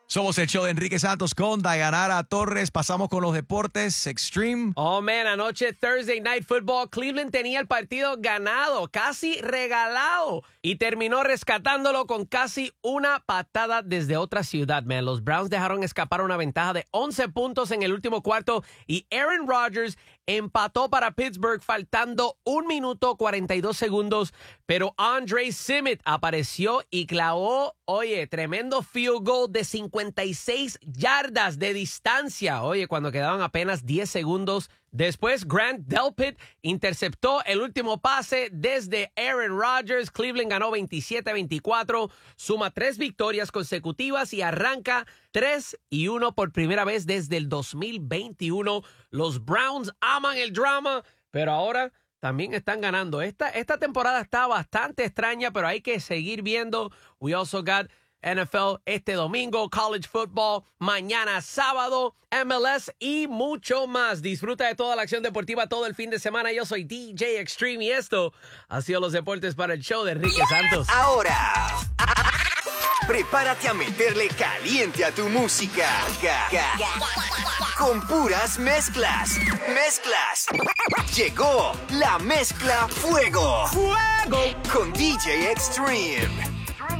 Somos el show de Enrique Santos con Dayanara Torres. Pasamos con los deportes Extreme. Oh, man, anoche Thursday Night Football, Cleveland tenía el partido ganado, casi regalado, y terminó rescatándolo con casi una patada desde otra ciudad, man. Los Browns dejaron escapar una ventaja de 11 puntos en el último cuarto y Aaron Rodgers empató para Pittsburgh faltando 1 minuto 42 segundos, pero Andre Simitt apareció y clavó, oye, tremendo field goal de 56 yardas de distancia, oye, cuando quedaban apenas 10 segundos. Después, Grant Delpit interceptó el último pase desde Aaron Rodgers. Cleveland ganó 27-24, suma 3 victorias consecutivas y arranca 3-1 por primera vez desde el 2021. Los Browns aman el drama, pero ahora también están ganando. Esta temporada está bastante extraña, pero hay que seguir viendo. We also got NFL este domingo, college football mañana sábado, MLS y mucho más. Disfruta de toda la acción deportiva todo el fin de semana. Yo soy DJ Extreme y esto ha sido los deportes para el show de Enrique Santos. Ahora, prepárate a meterle caliente a tu música. Con puras mezclas. Llegó la mezcla Fuego. Con DJ Extreme.